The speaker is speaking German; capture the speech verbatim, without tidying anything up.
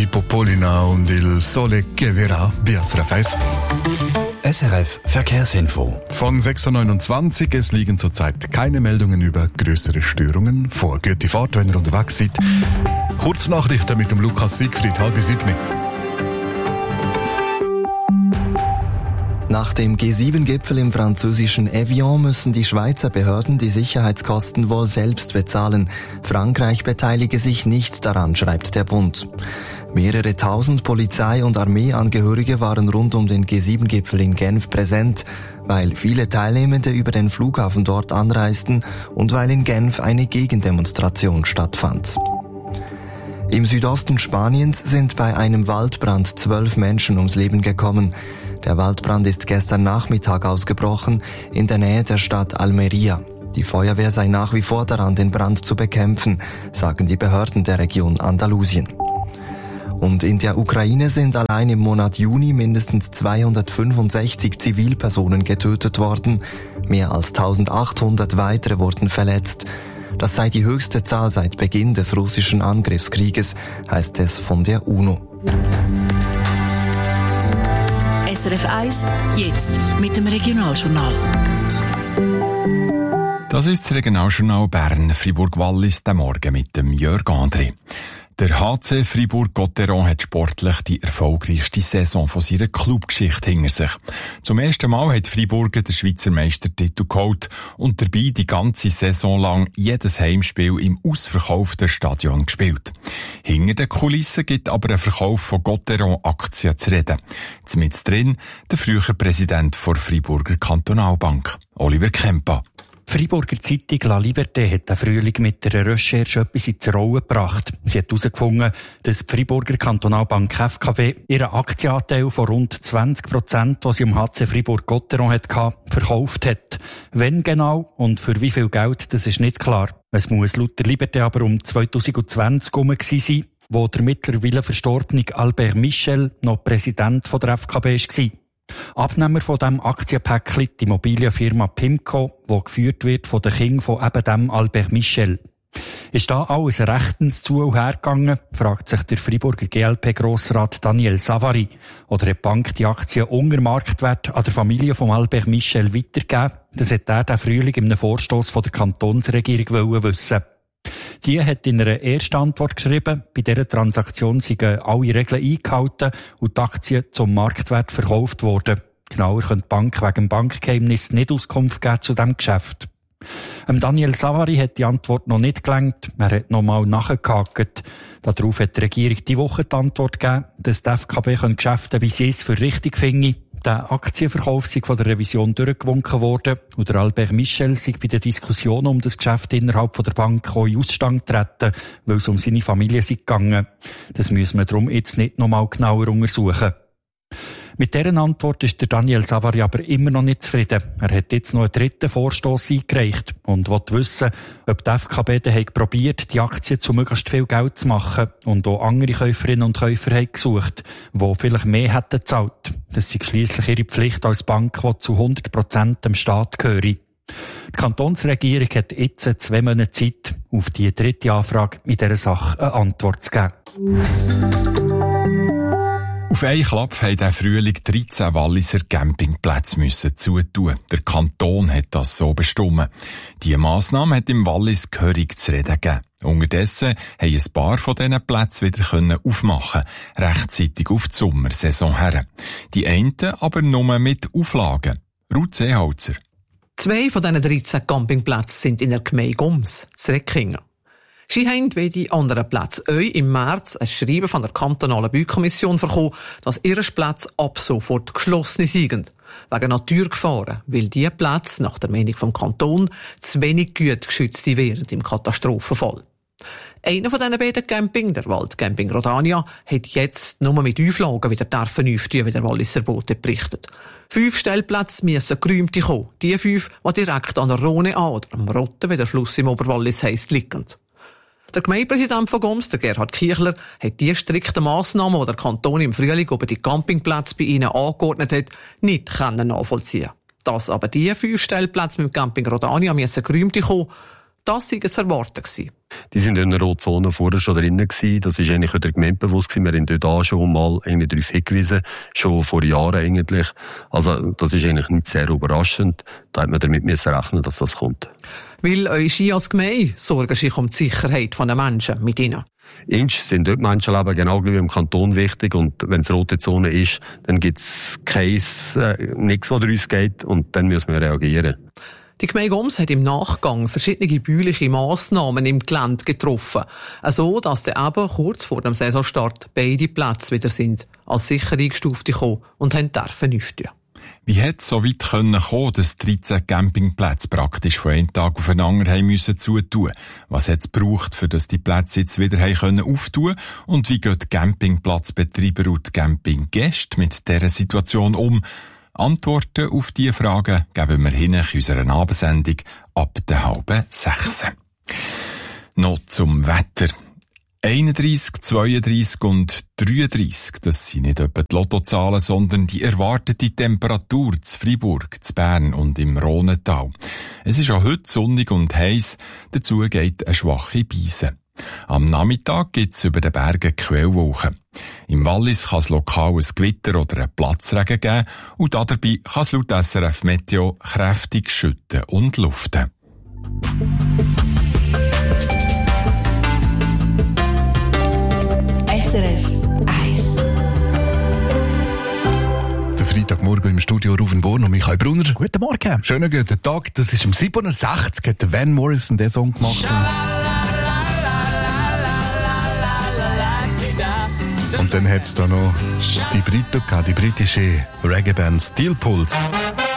Pippo Polina und Il Sole che verrà, B S R F eins. S R F Verkehrsinfo. Von sechs Uhr neunundzwanzig, es liegen zurzeit keine Meldungen über größere Störungen. Vor Gute Fahrt, wenn ihr unterwegs seid. Kurznachrichten mit dem Lukas Siegfried, halb sieben. Nach dem G sieben Gipfel im französischen Evian müssen die Schweizer Behörden die Sicherheitskosten wohl selbst bezahlen. Frankreich beteilige sich nicht daran, schreibt der Bund. Mehrere tausend Polizei- und Armeeangehörige waren rund um den G sieben Gipfel in Genf präsent, weil viele Teilnehmende über den Flughafen dort anreisten und weil in Genf eine Gegendemonstration stattfand. Im Südosten Spaniens sind bei einem Waldbrand zwölf Menschen ums Leben gekommen. Der Waldbrand ist gestern Nachmittag ausgebrochen in der Nähe der Stadt Almería. Die Feuerwehr sei nach wie vor daran, den Brand zu bekämpfen, sagen die Behörden der Region Andalusien. Und in der Ukraine sind allein im Monat Juni mindestens zweihundertfünfundsechzig Zivilpersonen getötet worden. Mehr als eintausendachthundert weitere wurden verletzt. Das sei die höchste Zahl seit Beginn des russischen Angriffskrieges, heißt es von der UNO. S R F eins, jetzt mit dem Regionaljournal. Das ist das Regionaljournal Bern, Fribourg-Wallis, der Morgen mit dem Jörg André. Der H C Fribourg-Gotteron hat sportlich die erfolgreichste Saison von seiner Clubgeschichte hinter sich. Zum ersten Mal hat Fribourg den Schweizer Meistertitel geholt und dabei die ganze Saison lang jedes Heimspiel im ausverkauften Stadion gespielt. Hinter den Kulissen gibt aber ein Verkauf von Gotteron-Aktien zu reden. Zumindest drin der frühere Präsident der Friburger Kantonalbank, Oliver Kempa. Die Friburger Zeitung La Liberté hat den Frühling mit einer Recherche etwas ins Rollen gebracht. Sie hat herausgefunden, dass die Friburger Kantonalbank F K B ihren Aktienanteil von rund zwanzig Prozent, den sie im H C Fribourg-Gotteron hatte, verkauft hat. Wenn genau und für wie viel Geld, das ist nicht klar. Es muss laut der Liberté aber um zweitausendzwanzig herum gewesen sein, wo der mittlerweile verstorbene Albert Michel noch Präsident von der F K B war. Abnehmer von diesem Aktienpäckchen, die Immobilienfirma Pimco, die geführt wird von den Kindern von eben dem Albert Michel. Ist da alles rechtens zu und her gegangen, fragt sich der Friburger G L P-Grossrat Daniel Savary. Oder hat die Bank die Aktien unter Marktwert an der Familie von Albert Michel weitergegeben? Das hat er den Frühling in einem Vorstoss von der Kantonsregierung wissen. Die hat in einer ersten Antwort geschrieben, bei dieser Transaktion seien alle Regeln eingehalten und die Aktien zum Marktwert verkauft worden. Genauer könnte die Bank wegen dem Bankgeheimnis nicht Auskunft geben zu diesem Geschäft. Ähm Daniel Savary hat die Antwort noch nicht gelangt. Er hat noch mal nachgehakt. Darauf hat die Regierung die Woche die Antwort gegeben, dass die F K B Geschäfte, wie sie es für richtig finde. Der Aktienverkauf sei von der Revision durchgewunken worden und der Albert Michel sei bei den Diskussionen um das Geschäft innerhalb der Bank auch in Ausstand getreten, weil es um seine Familie sei gegangen. Das müssen wir darum jetzt nicht noch mal genauer untersuchen. Mit dieser Antwort ist der Daniel Savary aber immer noch nicht zufrieden. Er hat jetzt noch einen dritten Vorstoss eingereicht und will wissen, ob die F K B dann probiert, die Aktien zu möglichst viel Geld zu machen und auch andere Käuferinnen und Käufer haben gesucht, die vielleicht mehr hätten gezahlt. Das sei schliesslich ihre Pflicht als Bank, die zu hundert Prozent dem Staat gehöre. Die Kantonsregierung hat jetzt zwei Monate Zeit, auf die dritte Anfrage in dieser Sache eine Antwort zu geben. Auf einen Klapp haben der Frühling dreizehn Walliser Campingplätze müssen zutun. Der Kanton hat das so bestimmt. Diese Massnahme hat im Wallis gehörig zu reden gegeben. Unterdessen haben ein paar von diesen Plätzen wieder aufmachen können, rechtzeitig auf die Sommersaison her. Die einen aber nur mit Auflagen. Ruth Seeholzer. Zwei von diesen dreizehn Campingplätzen sind in der Gemeinde Gums, Sreckingen. Sie haben wie die anderen Plätze euch im März ein Schreiben von der kantonalen Baukommission bekommen, dass ihre Plätze ab sofort geschlossen sind. Wegen Naturgefahren, weil diese Plätze nach der Meinung vom Kanton zu wenig gut geschützt wären im Katastrophenfall. Einer von diesen beiden Camping, der Waldcamping Rodania, hat jetzt nur mit Auflagen wieder dürfen öffnen, wie der Walliser Bote berichtet. Fünf Stellplätze müssen geräumt kommen. Die fünf, die direkt an der Rhone an oder am Rotten, wie der Fluss im Oberwallis heisst, liegen. Der Gemeindepräsident von Gums, der Gerhard Kichler, hat die strikten Massnahmen, die der Kanton im Frühling über die Campingplätze bei ihnen angeordnet hat, nicht nachvollziehen können. Dass aber die fünf Stellplätze mit dem Camping Rodania müssen geräumt kommen, Das sei zu erwarten gewesen. Die sind in der Rotzone vorher schon drinnen gewesen. Das ist eigentlich der Gemeinde bewusst gewesen. Wir haben dort auch schon mal irgendwie darauf hingewiesen. Schon vor Jahren eigentlich. Also, das ist eigentlich nicht sehr überraschend. Da hat man damit müssen rechnen, dass das kommt. Weil eure Ski als Gemeinde sorgen sich um die Sicherheit der Menschen mit ihnen. Inch sind dort Menschenleben genau wie im Kanton wichtig. Und wenn es rote Zone ist, dann gibt es keins, äh, nichts, was uns geht. Und dann müssen wir reagieren. Die Gemeinde Goms hat im Nachgang verschiedene bauliche Massnahmen im Gelände getroffen. So, dass dann eben kurz vor dem Saisonstart beide Plätze wieder sind als sicher eingestufte gekommen und haben dürfen öffnen. Wie hätte es so weit kommen können, dass dreizehn Campingplätze praktisch von einem Tag auf den anderen haben müssen zutun? Was hat es gebraucht, für dass die Plätze jetzt wieder haben können auftun? Und wie gehen die Campingplatzbetreiber und die Campinggäste mit dieser Situation um? Antworten auf diese Fragen geben wir hin in unserer Abendsendung ab der halben sechs. Noch zum Wetter. einunddreissig, zweiunddreissig und dreiunddreissig, das sind nicht etwa die Lottozahlen, sondern die erwartete Temperatur zu Freiburg, zu Bern und im Rhônetal. Es ist auch heute sonnig und heiß, dazu geht eine schwache Brise. Am Nachmittag gibt es über den Bergen Quellwolken. Im Wallis kann es lokal ein Gewitter oder einen Platzregen geben und dabei kann es laut S R F Meteo kräftig schütten und luften. S R F eins. Der Freitagmorgen im Studio Ruven Born und Michael Brunner. Guten Morgen. Schönen guten Tag. Das ist im siebenundsechzig, hat der Van Morrison den Song gemacht. Und dann hat es da noch die Briten gehabt, die britische Reggae-Band Steel Pulse.